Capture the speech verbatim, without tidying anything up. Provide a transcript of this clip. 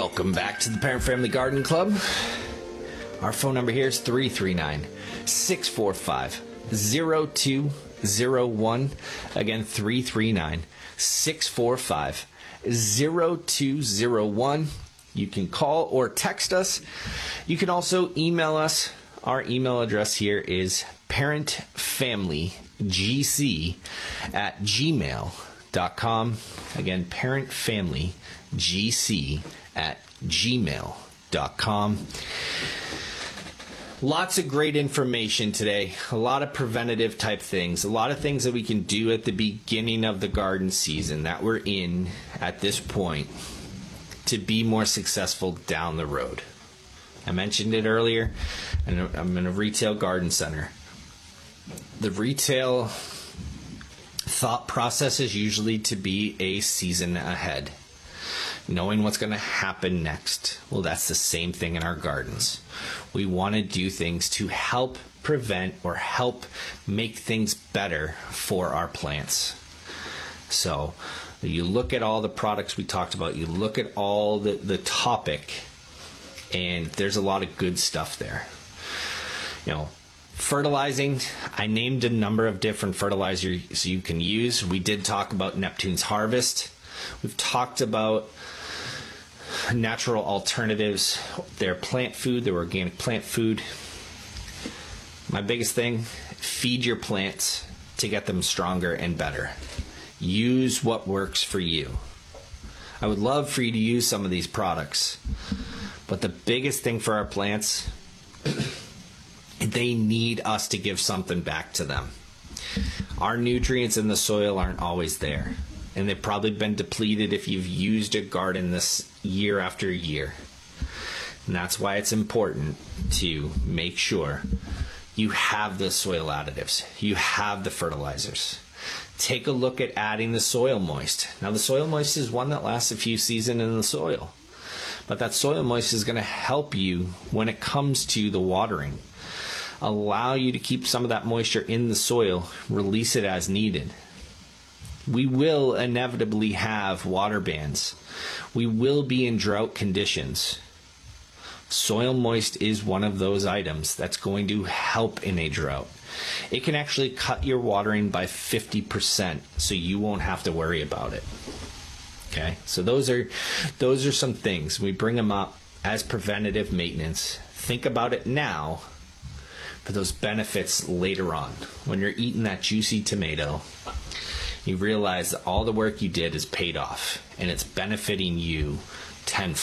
Welcome back to the Parent Family Garden Club. Our phone number here is three three nine, six four five, zero two zero one. Again, three three nine, six four five, zero two zero one. You can call or text us. You can also email us. Our email address here is parentfamilygc at gmail dot com. Again, parentfamilygc at gmail dot com. Lots of great information today. A lot of preventative type things. A lot of things that we can do at the beginning of the garden season that we're in at this point to be more successful down the road. I mentioned it earlier, and I'm in a retail garden center. The retail thought process is usually to be a season ahead, knowing what's going to happen next. Well, that's the same thing in our gardens. We want to do things to help prevent or help make things better for our plants. So you look at all the products we talked about, you look at all the, the topic, and there's a lot of good stuff there. You know, fertilizing, I named a number of different fertilizers you can use. We did talk about Neptune's Harvest. We've talked about natural alternatives, their plant food, their organic plant food. My biggest thing, feed your plants to get them stronger and better. Use what works for you. I would love for you to use some of these products, but the biggest thing for our plants, they need us to give something back to them. Our nutrients in the soil aren't always there, and they've probably been depleted if you've used a garden this year after year. And that's why it's important to make sure you have the soil additives, you have the fertilizers. Take a look at adding the Soil Moist. Now, the Soil Moist is one that lasts a few seasons in the soil, but that Soil Moist is going to help you when it comes to the watering. Allow you to keep some of that moisture in the soil, release it as needed. We will inevitably have water bans. We will be in drought conditions. Soil Moist is one of those items that's going to help in a drought. It can actually cut your watering by fifty percent, so you won't have to worry about it. Okay, so those are those are some things. We bring them up as preventative maintenance. Think about it now for those benefits later on. When you're eating that juicy tomato, you realize that all the work you did is paid off, and it's benefiting you tenfold.